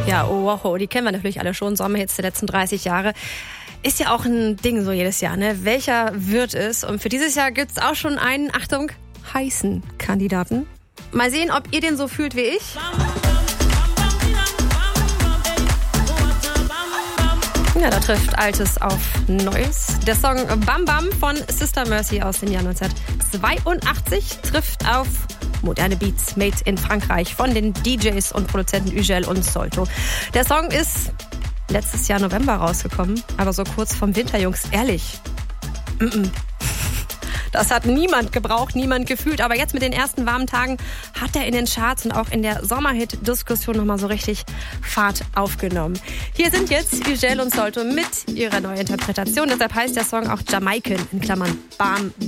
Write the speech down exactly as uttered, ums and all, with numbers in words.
Ja, Oahu, die kennen wir natürlich alle schon, Sommerhits der letzten dreißig Jahre. Ist ja auch ein Ding so jedes Jahr, ne? Welcher wird es? Und für dieses Jahr gibt's auch schon einen, Achtung, heißen Kandidaten. Mal sehen, ob ihr den so fühlt wie ich. Ja, da trifft Altes auf Neues. Der Song Bam Bam von Sister Mercy aus dem Jahr neunzehnhundertzweiundachtzig trifft auf moderne Beats made in Frankreich von den D Js und Produzenten Ugel und Solto. Der Song ist letztes Jahr November rausgekommen, aber so kurz vom Winter, Jungs, ehrlich. Mm-mm. Das hat niemand gebraucht, niemand gefühlt. Aber jetzt mit den ersten warmen Tagen hat er in den Charts und auch in der Sommerhit-Diskussion nochmal so richtig Fahrt aufgenommen. Hier sind jetzt Ugel und Solto mit ihrer neuen Interpretation. Deshalb heißt der Song auch Jamaican, in Klammern Bam